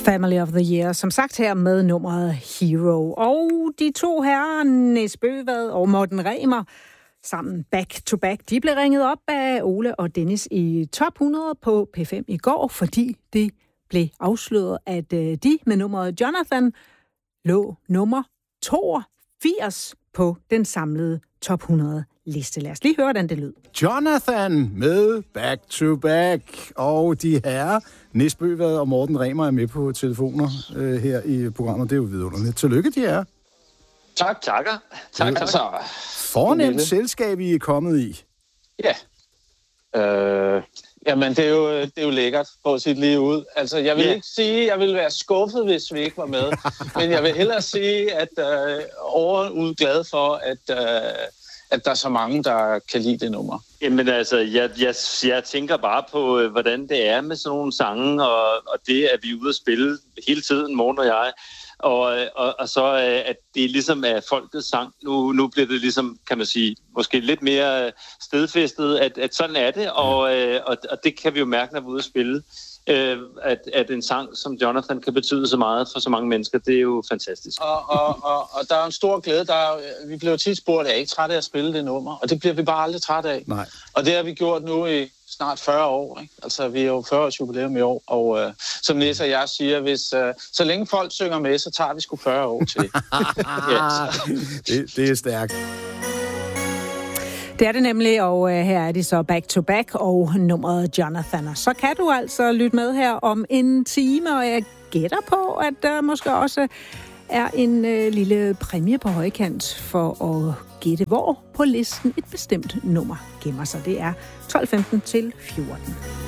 Family of the Year, som sagt her med nummeret Hero. Og de to herrer, Nis Bøgvad og Morten Remer, sammen back to back, de blev ringet op af Ole og Dennis i Top 100 på P5 i går, fordi det blev afsløret, at de med nummeret Jonathan lå nummer 82 på den samlede Top 100 liste. Lad os lige høre, hvordan det lød. Jonathan med Back to Back, og de herrer Nis Bøgvad og Morten Remer er med på telefoner her i programmet. Det er jo vidunderligt. Tillykke, de er. Tak. Tak. Altså, fornemt selskab, I er kommet i. Ja. Jamen, det er jo lækkert på sit liv ud. Altså, jeg vil ikke sige, at jeg ville være skuffet, hvis vi ikke var med. Men jeg vil hellere sige, at overud glad for, at der er så mange, der kan lide det nummer. Jamen altså, jeg tænker bare på, hvordan det er med sådan nogle sange, og det, at vi er ude at spille hele tiden, Morten og jeg. Og så at det ligesom er folkets sang. Nu bliver det ligesom, kan man sige, måske lidt mere stedfæstet, at sådan er det, og det kan vi jo mærke, når vi er ude at spille. At en sang som Jonathan kan betyde så meget for så mange mennesker, det er jo fantastisk. Og der er en stor glæde. Vi blev tit spurgt, at jeg ikke træt af at spille det nummer, og det bliver vi bare aldrig træt af. Nej. Og det har vi gjort nu i snart 40 år. Ikke? Altså, vi er jo 40 års jubilæum i år, og som Nis og jeg siger, så længe folk synger med, så tager vi sgu 40 år til. Det er stærkt. Det er det nemlig, og her er de så back to back og nummeret Jonathan. Så kan du altså lytte med her om en time, og jeg gætter på, at der måske også er en lille præmie på højkant for at gætte, hvor på listen et bestemt nummer gemmer sig. Det er 12:15 til 14.